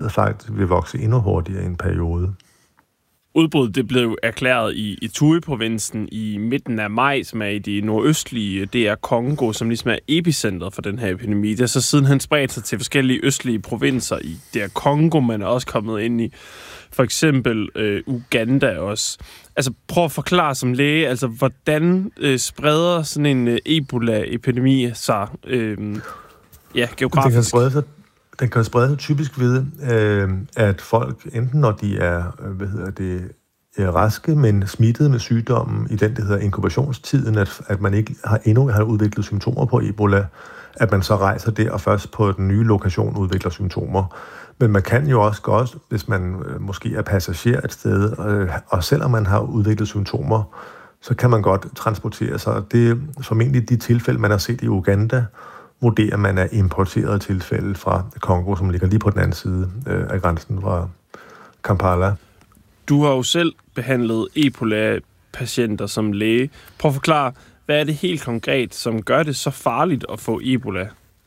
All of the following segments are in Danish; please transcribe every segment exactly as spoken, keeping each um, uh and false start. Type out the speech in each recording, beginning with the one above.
udbruddet faktisk vil vokse endnu hurtigere i en periode. Udbruddet det blev erklæret i Ituri-provinsen i midten af maj, som er i det nordøstlige D R Congo, som ligesom er epicentret for den her epidemi. Det er så siden han spredt sig til forskellige østlige provinser i D R Congo, man er også kommet ind i for eksempel øh, Uganda også. Altså prøv at forklare som læge, altså hvordan øh, spreder sådan en øh, Ebola-epidemi sig øh, ja, geografisk? Den kan sprede sig, den kan sprede sig typisk ved, øh, at folk, enten når de er, hvad hedder det, er raske, men smittet med sygdommen i den, der hedder inkubationstiden, at, at man ikke har, endnu har udviklet symptomer på Ebola, at man så rejser der og først på den nye lokation udvikler symptomer. Men man kan jo også godt, hvis man øh, måske er passager et sted, øh, og selvom man har udviklet symptomer, så kan man godt transportere sig. Det er formentlig de tilfælde, man har set i Uganda, vurderer man er importeret tilfælde fra Kongo, som ligger lige på den anden side øh, af grænsen fra Kampala. Du har jo selv behandlet Ebola-patienter som læge. Prøv at forklare, hvad er det helt konkret, som gør det så farligt at få Ebola?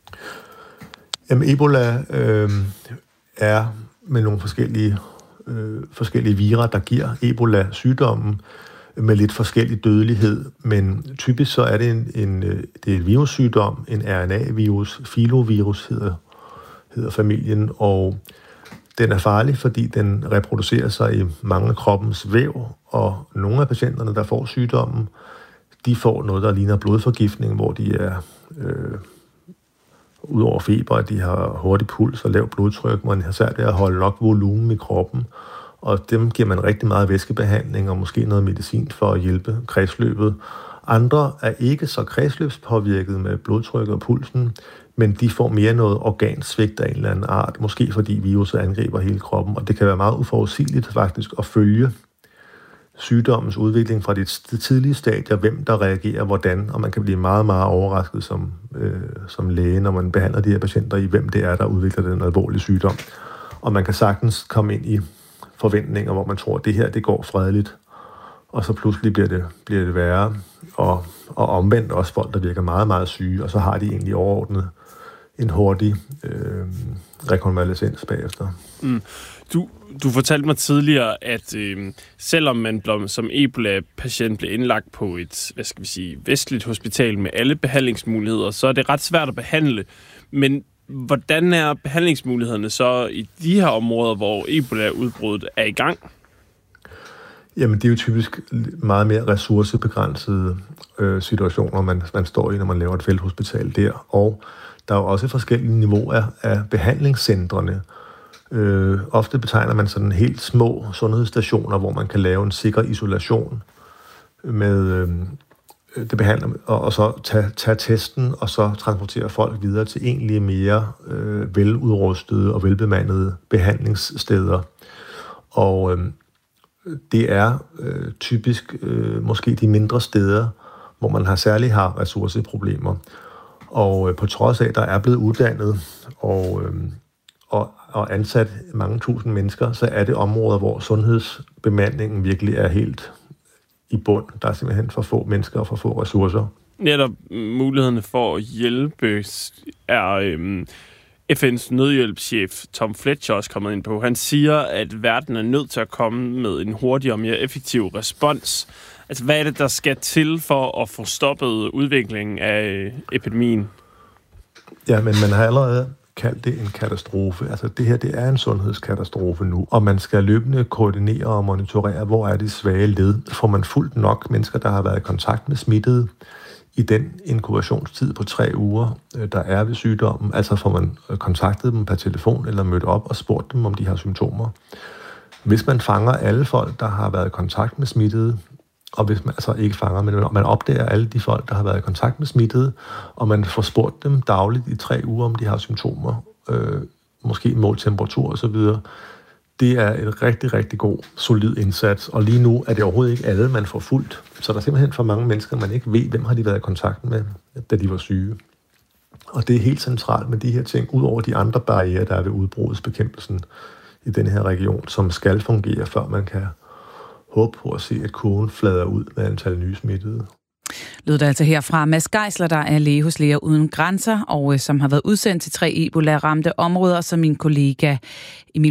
Jamen, Ebola øh, er med nogle forskellige, øh, forskellige virer, der giver Ebola-sygdommen med lidt forskellig dødelighed, men typisk så er det en, en, det er en virussygdom, en R N A-virus, filovirus hedder, hedder familien, og den er farlig, fordi den reproducerer sig i mange af kroppens væv, og nogle af patienterne, der får sygdommen, de får noget, der ligner blodforgiftning, hvor de er øh, ud over feber, at de har hurtig puls og lav blodtryk, man har svært ved at holde nok volumen i kroppen, og dem giver man rigtig meget væskebehandling og måske noget medicin for at hjælpe kredsløbet. Andre er ikke så kredsløbspåvirket med blodtrykket og pulsen, men de får mere noget organsvigt af en eller anden art, måske fordi viruset angriber hele kroppen, og det kan være meget uforudsigeligt faktisk at følge sygdommens udvikling fra det tidlige stadie, hvem der reagerer hvordan, og man kan blive meget, meget overrasket som, øh, som læge, når man behandler de her patienter i, hvem det er, der udvikler den alvorlige sygdom. Og man kan sagtens komme ind i forventninger, hvor man tror, at det her, det går fredeligt, og så pludselig bliver det, bliver det værre, og, og omvendt også folk, der virker meget, meget syge, og så har de egentlig overordnet en hurtig øh, rekonvalescens bagefter. Mm. Du, du fortalte mig tidligere, at øh, selvom man blev, som Ebola-patient blev indlagt på et, hvad skal vi sige, vestligt hospital med alle behandlingsmuligheder, så er det ret svært at behandle. Men hvordan er behandlingsmulighederne så i de her områder, hvor Ebola-udbruddet er i gang? Jamen, det er jo typisk meget mere ressourcebegrænsede øh, situationer, man, man står i, når man laver et felthospital der. Og der er jo også forskellige niveauer af behandlingscentrene. Øh, ofte betegner man sådan helt små sundhedsstationer, hvor man kan lave en sikker isolation med øh, det behandler, og, og så tage, tage testen, og så transportere folk videre til egentlig mere øh, veludrustede og velbemandede behandlingssteder. Og øh, det er øh, typisk øh, måske de mindre steder, hvor man har særligt har ressourceproblemer. Og øh, på trods af, at der er blevet uddannet og, øh, og, og ansat mange tusind mennesker, så er det områder, hvor sundhedsbemandingen virkelig er helt i bund. Der er simpelthen for få mennesker og for få ressourcer. Netop mulighederne for at hjælpe er øhm, F N's nødhjælpschef Tom Fletcher også kommet ind på. Han siger, at verden er nødt til at komme med en hurtigere og mere effektiv respons. Altså, hvad er det, der skal til for at få stoppet udviklingen af epidemien? Ja, men man har allerede kaldt det en katastrofe. Altså, det her, det er en sundhedskatastrofe nu, og man skal løbende koordinere og monitorere, hvor er de svage led. Får man fuldt nok mennesker, der har været i kontakt med smittede i den inkubationstid på tre uger, der er ved sygdommen, altså får man kontaktet dem per telefon eller mødt op og spurgt dem, om de har symptomer. Hvis man fanger alle folk, der har været i kontakt med smittede, og hvis man altså ikke fanger, men man opdager alle de folk, der har været i kontakt med smittede, og man får spurgt dem dagligt i tre uger, om de har symptomer, øh, måske målt temperatur osv., det er en rigtig, rigtig god, solid indsats. Og lige nu er det overhovedet ikke alle, man får fuldt. Så der er simpelthen for mange mennesker, man ikke ved, hvem har de været i kontakt med, da de var syge. Og det er helt centralt med de her ting, ud over de andre barrierer, der er ved udbrudsbekæmpelsen i den her region, som skal fungere, før man kan håbe på at se, at kurven flader ud med antal nye smittede. Lød det altså her fra Mads Geisler, der er læge hos Læger Uden Grænser, og som har været udsendt til tre Ebola-ramte områder, som min kollega Emil